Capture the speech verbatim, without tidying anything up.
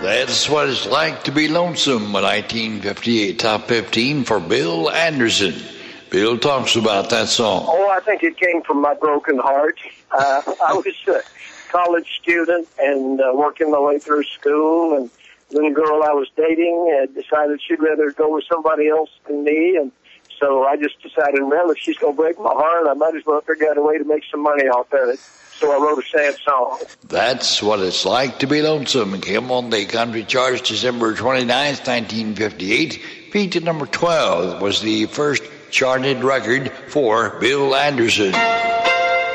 That's what it's like to be lonesome, a nineteen fifty-eight top fifteen for Bill Anderson. Bill talks about that song. Oh, I think it came from my broken heart. Uh, I was a college student and uh, working my way through school, and the little girl I was dating had decided she'd rather go with somebody else than me, and so I just decided, well, if she's going to break my heart, I might as well figure out a way to make some money off of it. So I wrote a sad song. That's what it's like to be lonesome. It came on the country charts December twenty-ninth, nineteen fifty-eight. Peaked at number twelve. It was the first charted record for Bill Anderson.